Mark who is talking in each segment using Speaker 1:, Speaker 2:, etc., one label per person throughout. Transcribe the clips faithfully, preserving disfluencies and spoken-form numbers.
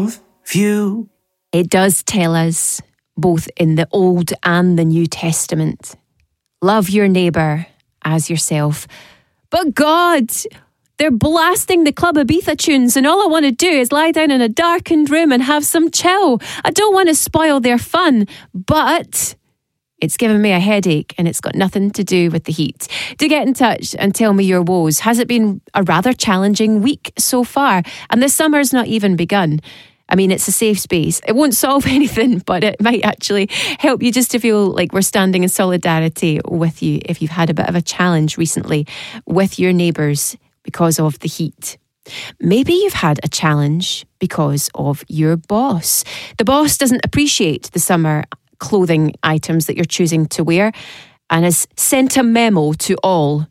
Speaker 1: view.
Speaker 2: It does tell us, both in the Old and the New Testament, love your neighbour as yourself. But God, they're blasting the Club Ibiza tunes, and all I want to do is lie down in a darkened room and have some chill. I don't want to spoil their fun, but it's given me a headache, and it's got nothing to do with the heat. Do get in touch and tell me your woes. Has it been a rather challenging week so far? And the summer's not even begun. I mean, it's a safe space. It won't solve anything, but it might actually help you just to feel like we're standing in solidarity with you if you've had a bit of a challenge recently with your neighbours because of the heat. Maybe you've had a challenge because of your boss. The boss doesn't appreciate the summer clothing items that you're choosing to wear and has sent a memo to all.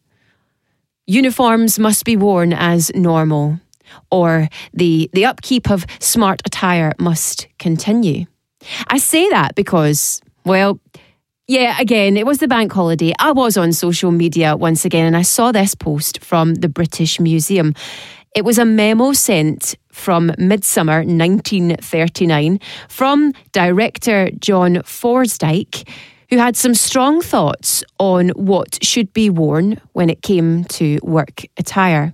Speaker 2: Uniforms must be worn as normal, or the, the upkeep of smart attire must continue. I say that because, well, yeah, again, it was the bank holiday. I was on social media once again and I saw this post from the British Museum. It was a memo sent from Midsummer nineteen thirty-nine from director John Forsdyke, who had some strong thoughts on what should be worn when it came to work attire.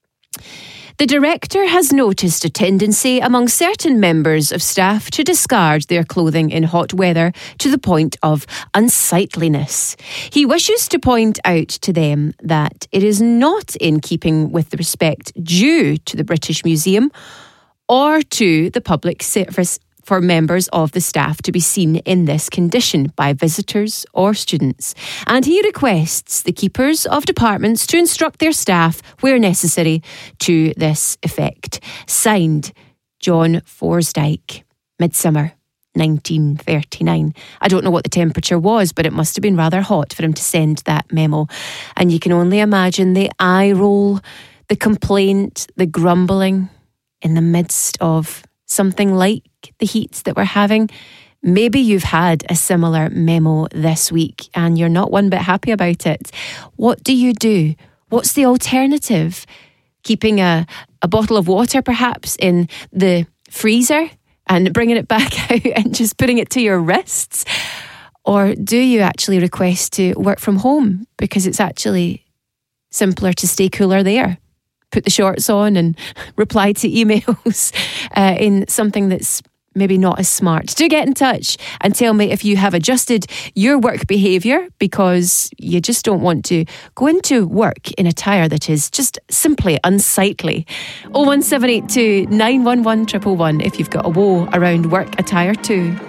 Speaker 2: The director has noticed a tendency among certain members of staff to discard their clothing in hot weather to the point of unsightliness. He wishes to point out to them that it is not in keeping with the respect due to the British Museum or to the public service for members of the staff to be seen in this condition by visitors or students. And he requests the keepers of departments to instruct their staff where necessary to this effect. Signed, John Forsdyke, Midsummer nineteen thirty-nine. I don't know what the temperature was, but it must have been rather hot for him to send that memo. And you can only imagine the eye roll, the complaint, the grumbling in the midst of something like the heat that we're having. Maybe you've had a similar memo this week and you're not one bit happy about it. What do you do? What's the alternative? Keeping a, a bottle of water perhaps in the freezer and bringing it back out and just putting it to your wrists? Or do you actually request to work from home because it's actually simpler to stay cooler there? Put the shorts on and reply to emails uh, in something that's maybe not as smart. Do get in touch and tell me if you have adjusted your work behaviour because you just don't want to go into work in attire that is just simply unsightly. oh one seven eight two, nine one one, one one one if you've got a woe around work attire too.